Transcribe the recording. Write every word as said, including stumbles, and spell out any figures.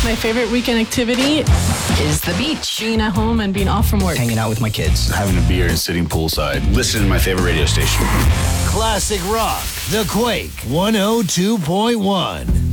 My favorite weekend activity is the beach. Being at home and being off from work. Hanging out with my kids. Having a beer and sitting poolside. Listening to my favorite radio station. Classic Rock, The Quake, one oh two point one.